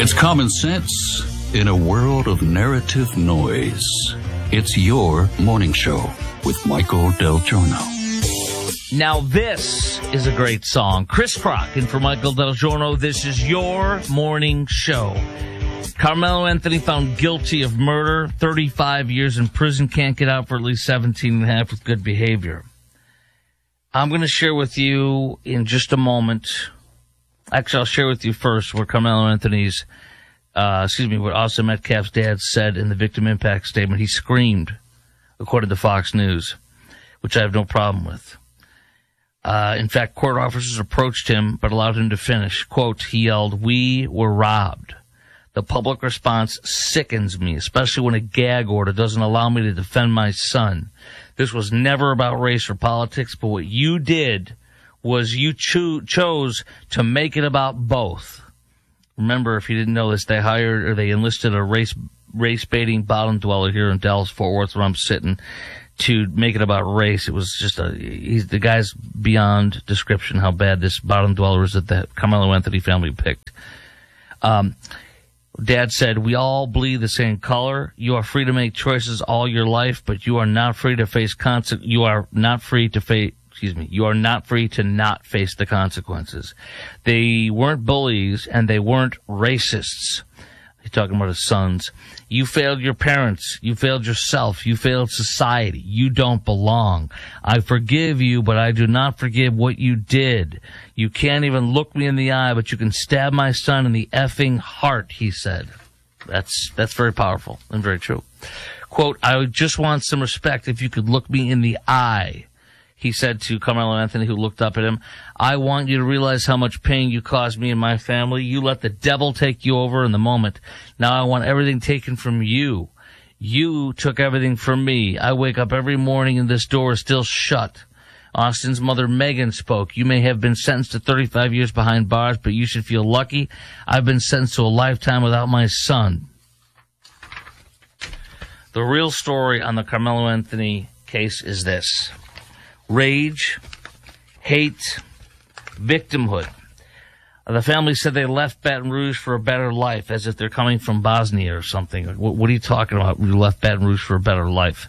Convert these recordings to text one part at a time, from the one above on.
It's common sense in a world of narrative noise. It's your morning show with Michael Del Giorno. Now this is a great song. Chris Crock and for Michael Del Giorno, this is your morning show. Carmelo Anthony found guilty of murder, 35 years in prison, can't get out for at least 17 and a half with good behavior. I'm going to share with you in just a moment. Actually, I'll share with you first what Carmelo Anthony's, what Austin Metcalf's dad said in the victim impact statement. He screamed, according to Fox News, which I have no problem with. In fact, court officers approached him but allowed him to finish. Quote, he yelled, "We were robbed. The public response sickens me, especially when a gag order doesn't allow me to defend my son. This was never about race or politics, but what you did was you chose to make it about both." Remember, if you didn't know this, they enlisted a race-baiting bottom dweller here in Dallas-Fort Worth, where I'm sitting, to make it about race. It was just the guy's beyond description how bad this bottom dweller is that the Carmelo Anthony family picked. Dad said, "We all bleed the same color. You are free to make choices all your life, but you are not free to face You are not free to not face the consequences." They weren't bullies and they weren't racists. He's talking about his sons. You failed your parents. You failed yourself. You failed society. You don't belong. I forgive you, but I do not forgive what you did. You can't even look me in the eye, but you can stab my son in the effing heart, he said. That's very powerful and very true. Quote, "I just want some respect if you could look me in the eye," he said to Carmelo Anthony, who looked up at him. "I want you to realize how much pain you caused me and my family. You let the devil take you over in the moment. Now I want everything taken from you. You took everything from me. I wake up every morning and this door is still shut." Austin's mother, Megan, spoke. "You may have been sentenced to 35 years behind bars, but you should feel lucky. I've been sentenced to a lifetime without my son." The real story on the Carmelo Anthony case is this: rage, hate, victimhood. The family said they left Baton Rouge for a better life, as if they're coming from Bosnia or something. What are you talking about? We left Baton Rouge for a better life.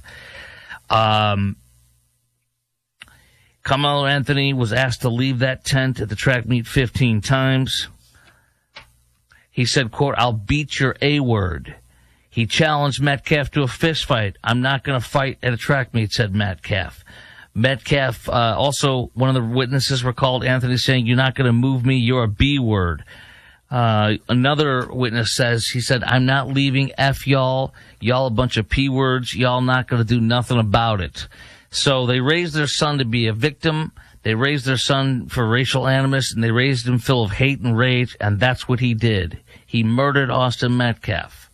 Carmelo Anthony was asked to leave that tent at the track meet 15 times. He said, quote, "I'll beat your A word." He challenged Metcalf to a fist fight. "I'm not going to fight at a track meet," said Metcalf. Metcalf, also one of the witnesses recalled Anthony saying, "You're not going to move me. You're a B word." Another witness he said, "I'm not leaving. F y'all. Y'all a bunch of P words. Y'all not going to do nothing about it." So they raised their son to be a victim. They raised their son for racial animus, and they raised him full of hate and rage, and that's what he did. He murdered Austin Metcalf.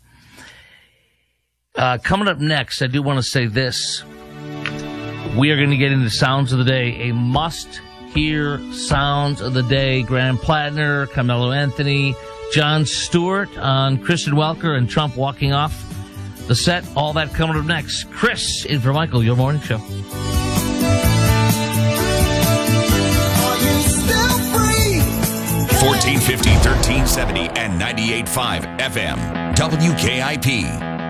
Coming up next, I do want to say this. We are going to get into Sounds of the Day, a must-hear Sounds of the Day. Graham Plattner, Carmelo Anthony, Jon Stewart on Kristen Welker and Trump walking off the set. All that coming up next. Chris, in for Michael, your morning show. 1450, 1370, and 98.5 FM. WKIP.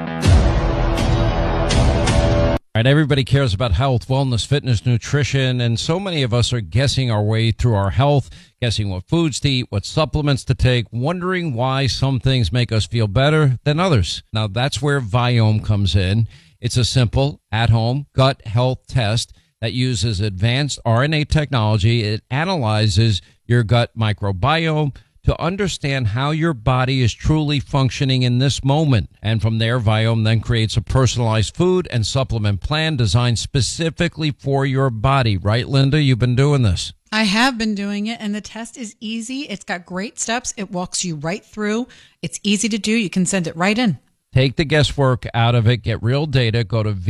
All right, everybody cares about health, wellness, fitness, nutrition, and so many of us are guessing our way through our health, guessing what foods to eat, what supplements to take, wondering why some things make us feel better than others. Now, that's where Viome comes in. It's a simple, at-home gut health test that uses advanced RNA technology. It analyzes your gut microbiome to understand how your body is truly functioning in this moment. And from there, Viome then creates a personalized food and supplement plan designed specifically for your body. Right, Linda? You've been doing this. I have been doing it, and the test is easy. It's got great steps. It walks you right through. It's easy to do. You can send it right in. Take the guesswork out of it. Get real data. Go to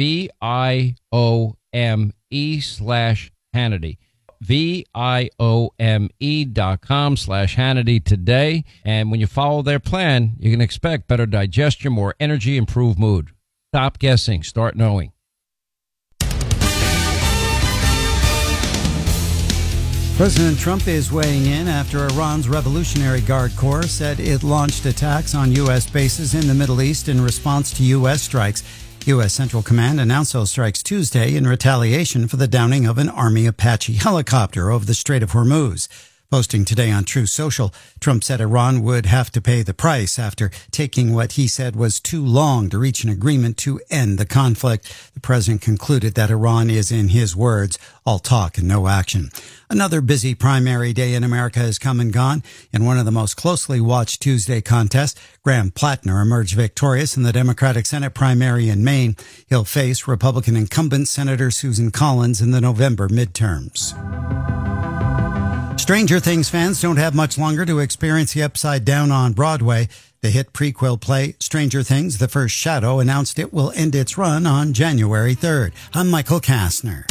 VIOME/Hannity. VIOME.com/Hannity today. And when you follow their plan, you can expect better digestion, more energy, improved mood. Stop guessing. Start knowing. President Trump is weighing in after Iran's Revolutionary Guard Corps said it launched attacks on U.S. bases in the Middle East in response to U.S. strikes. U.S. Central Command announced those strikes Tuesday in retaliation for the downing of an Army Apache helicopter over the Strait of Hormuz. Posting today on Truth Social, Trump said Iran would have to pay the price after taking what he said was too long to reach an agreement to end the conflict. The president concluded that Iran is, in his words, all talk and no action. Another busy primary day in America has come and gone. In one of the most closely watched Tuesday contests, Graham Plattner emerged victorious in the Democratic Senate primary in Maine. He'll face Republican incumbent Senator Susan Collins in the November midterms. Stranger Things fans don't have much longer to experience the Upside Down on Broadway. The hit prequel play, Stranger Things, The First Shadow, announced it will end its run on January 3rd. I'm Michael Kastner.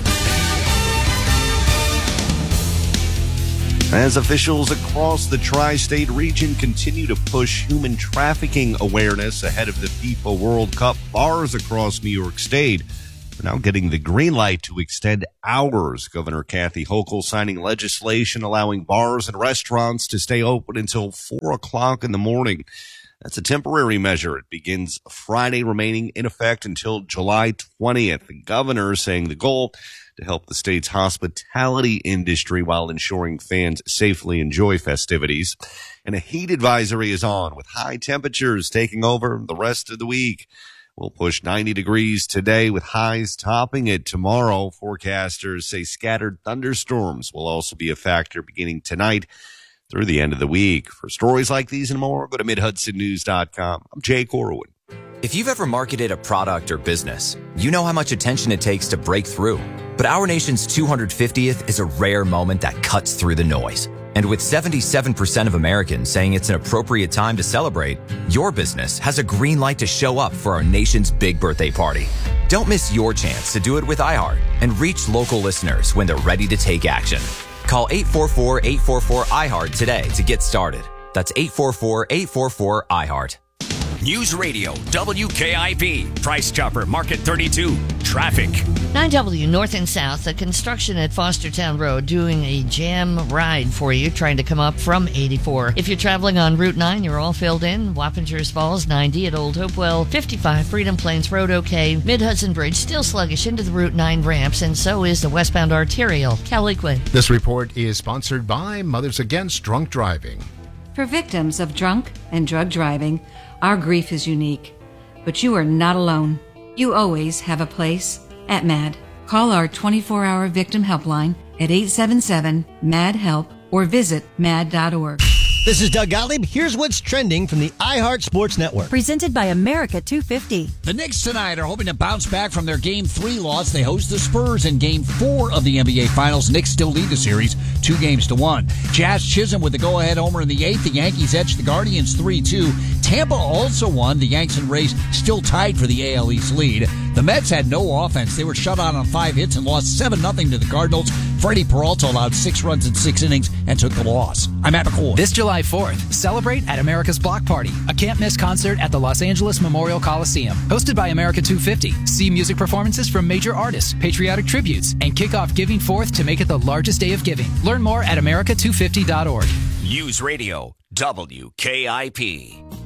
As officials across the tri-state region continue to push human trafficking awareness ahead of the FIFA World Cup, bars across New York State are now getting the green light to extend hours. Governor Kathy Hochul signing legislation allowing bars and restaurants to stay open until 4 o'clock in the morning. That's a temporary measure. It begins Friday, remaining in effect until July 20th. The governor saying the goal to help the state's hospitality industry while ensuring fans safely enjoy festivities. And a heat advisory is on, with high temperatures taking over the rest of the week. We'll push 90 degrees today with highs topping it tomorrow. Forecasters say scattered thunderstorms will also be a factor beginning tonight through the end of the week. For stories like these and more, go to MidHudsonNews.com. I'm Jay Corwin. If you've ever marketed a product or business, you know how much attention it takes to break through. But our nation's 250th is a rare moment that cuts through the noise. And with 77% of Americans saying it's an appropriate time to celebrate, your business has a green light to show up for our nation's big birthday party. Don't miss your chance to do it with iHeart and reach local listeners when they're ready to take action. Call 844-844-iHeart today to get started. That's 844-844-iHeart. News Radio, WKIP, Price Chopper, Market 32, traffic. 9W North and South, the construction at Fostertown Road doing a jam ride for you, trying to come up from 84. If you're traveling on Route 9, you're all filled in. Wappingers Falls, 90 at Old Hopewell, 55 Freedom Plains Road, okay. Mid-Hudson Bridge still sluggish into the Route 9 ramps, and so is the westbound arterial. Cal Liquid. This report is sponsored by Mothers Against Drunk Driving. For victims of drunk and drug driving, our grief is unique, but you are not alone. You always have a place at MAD. Call our 24-hour victim helpline at 877-MAD-HELP or visit mad.org. This is Doug Gottlieb. Here's what's trending from the iHeart Sports Network. Presented by America 250. The Knicks tonight are hoping to bounce back from their Game 3 loss. They host the Spurs in Game 4 of the NBA Finals. Knicks still lead the series 2-1. Jazz Chisholm with the go-ahead homer in the 8th. The Yankees edged the Guardians 3-2. Tampa also won. The Yanks and Rays still tied for the AL East lead. The Mets had no offense. They were shut out on 5 hits and lost 7-0 to the Cardinals. Freddie Peralta allowed 6 runs in 6 innings and took the loss. I'm Matt McCoy. This July 4th, celebrate at America's Block Party, a can't-miss concert at the Los Angeles Memorial Coliseum. Hosted by America 250. See music performances from major artists, patriotic tributes, and kick off Giving Forth to make it the largest day of giving. Learn more at America250.org. News Radio, WKIP.